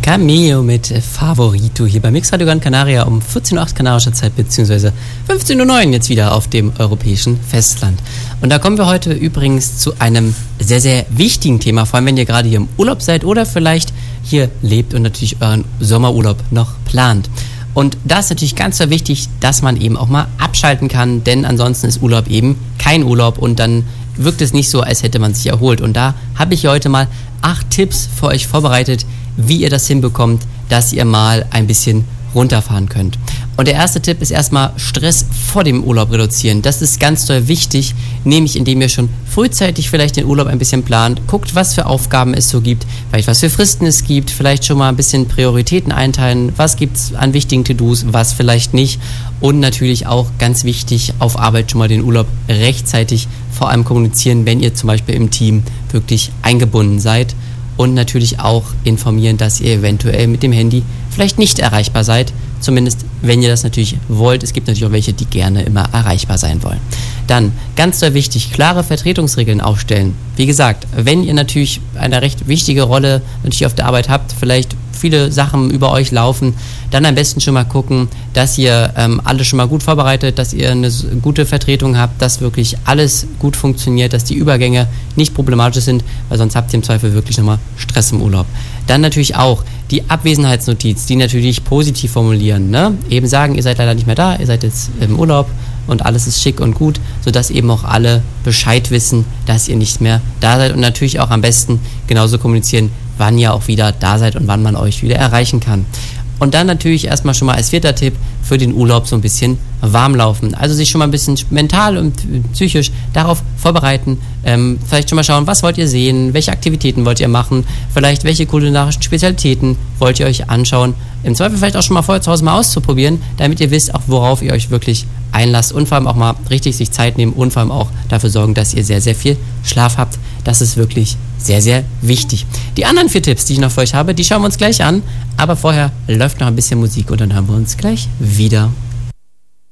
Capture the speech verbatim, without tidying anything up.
Cameo mit Favorito hier bei Mixradio Gran Canaria um vierzehn Uhr acht kanarischer Zeit bzw. fünfzehn Uhr neun jetzt wieder auf dem europäischen Festland. Und da kommen wir heute übrigens zu einem sehr, sehr wichtigen Thema, vor allem wenn ihr gerade hier im Urlaub seid oder vielleicht hier lebt und natürlich euren Sommerurlaub noch plant. Und da ist natürlich ganz so wichtig, dass man eben auch mal abschalten kann, denn ansonsten ist Urlaub eben kein Urlaub und dann wirkt es nicht so, als hätte man sich erholt. Und da habe ich heute mal acht Tipps für euch vorbereitet, wie ihr das hinbekommt, dass ihr mal ein bisschen runterfahren könnt. Und der erste Tipp ist erstmal Stress vor dem Urlaub reduzieren. Das ist ganz doll wichtig, nämlich indem ihr schon frühzeitig vielleicht den Urlaub ein bisschen plant, guckt, was für Aufgaben es so gibt, vielleicht was für Fristen es gibt, vielleicht schon mal ein bisschen Prioritäten einteilen, was gibt es an wichtigen To-Dos, was vielleicht nicht und natürlich auch ganz wichtig, auf Arbeit schon mal den Urlaub rechtzeitig vor allem kommunizieren, wenn ihr zum Beispiel im Team wirklich eingebunden seid. Und natürlich auch informieren, dass ihr eventuell mit dem Handy vielleicht nicht erreichbar seid. Zumindest, wenn ihr das natürlich wollt. Es gibt natürlich auch welche, die gerne immer erreichbar sein wollen. Dann, ganz sehr wichtig, klare Vertretungsregeln aufstellen. Wie gesagt, wenn ihr natürlich eine recht wichtige Rolle natürlich auf der Arbeit habt, vielleicht viele Sachen über euch laufen, dann am besten schon mal gucken, dass ihr ähm, alles schon mal gut vorbereitet, dass ihr eine gute Vertretung habt, dass wirklich alles gut funktioniert, dass die Übergänge nicht problematisch sind, weil sonst habt ihr im Zweifel wirklich nochmal Stress im Urlaub. Dann natürlich auch die Abwesenheitsnotiz, die natürlich positiv formulieren, ne? Eben sagen, ihr seid leider nicht mehr da, ihr seid jetzt im Urlaub und alles ist schick und gut, sodass eben auch alle Bescheid wissen, dass ihr nicht mehr da seid und natürlich auch am besten genauso kommunizieren, wann ihr auch wieder da seid und wann man euch wieder erreichen kann. Und dann natürlich erstmal schon mal als vierter Tipp für den Urlaub so ein bisschen warm laufen. Also sich schon mal ein bisschen mental und psychisch darauf vorbereiten. Ähm, vielleicht schon mal schauen, was wollt ihr sehen, welche Aktivitäten wollt ihr machen, vielleicht welche kulinarischen Spezialitäten wollt ihr euch anschauen. Im Zweifel vielleicht auch schon mal vorher zu Hause mal auszuprobieren, damit ihr wisst, auch worauf ihr euch wirklich einlasst und vor allem auch mal richtig sich Zeit nehmen und vor allem auch dafür sorgen, dass ihr sehr, sehr viel Schlaf habt. Das ist wirklich sehr, sehr wichtig. Die anderen vier Tipps, die ich noch für euch habe, die schauen wir uns gleich an. Aber vorher läuft noch ein bisschen Musik und dann hören wir uns gleich wieder.